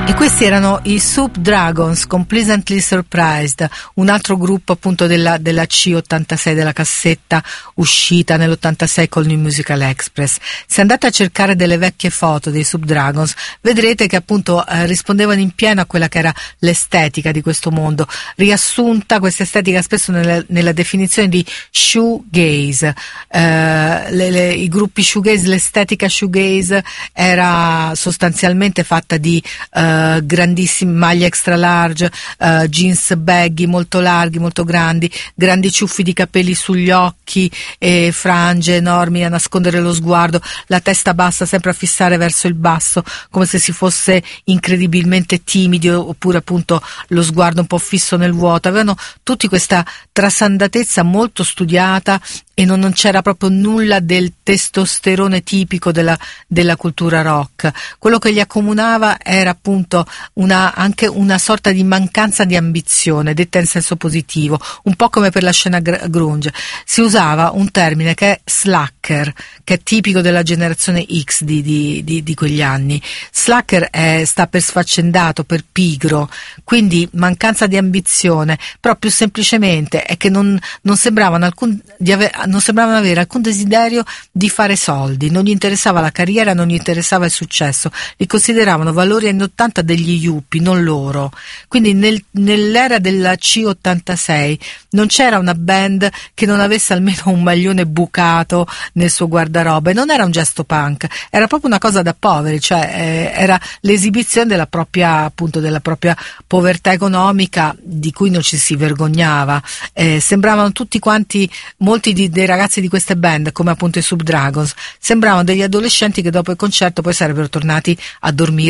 E questi erano i Soup Dragons con Pleasantly Surprised, un altro gruppo appunto della C86, della cassetta uscita nell'86 col New Musical Express. Se andate a cercare delle vecchie foto dei Soup Dragons vedrete che appunto rispondevano in pieno a quella che era l'estetica di questo mondo, riassunta questa estetica spesso nella definizione di shoegaze. I gruppi shoegaze, l'estetica shoegaze era sostanzialmente fatta di grandissime maglie extra large, jeans baggy molto larghi, molto grandi ciuffi di capelli sugli occhi e frange enormi a nascondere lo sguardo, la testa bassa sempre a fissare verso il basso come se si fosse incredibilmente timidi, oppure appunto lo sguardo un po' fisso nel vuoto. Avevano tutti questa trasandatezza molto studiata e non c'era proprio nulla del testosterone tipico della cultura rock. Quello che li accomunava era appunto anche una sorta di mancanza di ambizione, detta in senso positivo, un po' come per la scena grunge. Si usava un termine che è slacker, che è tipico della generazione X di quegli anni. Slacker sta per sfaccendato, per pigro, quindi mancanza di ambizione, però più semplicemente è che non sembravano avere alcun desiderio di fare soldi, non gli interessava la carriera, non gli interessava il successo, li consideravano valori anni 80 degli yuppie, non loro. Quindi nell'era della C86 non c'era una band che non avesse almeno un maglione bucato nel suo guardaroba, e non era un gesto punk, era proprio una cosa da poveri, cioè era l'esibizione della propria povertà economica, di cui non ci si vergognava. Sembravano tutti quanti, molti dei ragazzi di queste band, come appunto i Soup Dragons, sembravano degli adolescenti che dopo il concerto poi sarebbero tornati a dormire